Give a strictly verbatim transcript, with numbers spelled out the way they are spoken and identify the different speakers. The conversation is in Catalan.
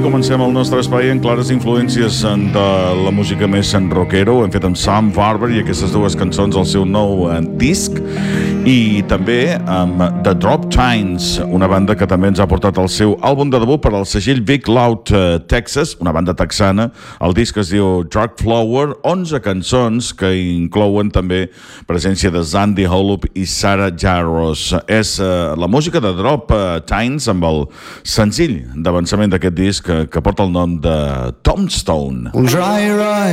Speaker 1: comencem el nostre espai amb clares influències de la música més rockero. Ho hem fet amb Sam Farber i aquestes dues cançons al seu nou disc, i també amb The Drop Tines, una banda que també ens ha portat el seu àlbum de debut per al segell Big Loud Texas, una banda texana. El disc es diu Dark Flower, onze cançons que inclouen també presència de Zandy Holub i Sarah Jaros. És la música de Drop Tines amb el senzill d'avançament d'aquest disc que, que porta el nom de Tombstone.
Speaker 2: Dry,